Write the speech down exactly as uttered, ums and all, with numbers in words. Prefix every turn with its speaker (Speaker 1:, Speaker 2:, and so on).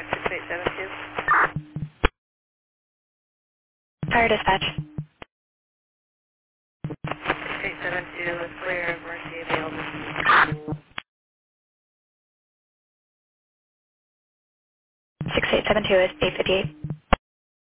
Speaker 1: five six eight seven two.
Speaker 2: Fire dispatch.
Speaker 1: six eight seven two is clear, emergency available.
Speaker 2: six eight seven two is eight fifty-eight.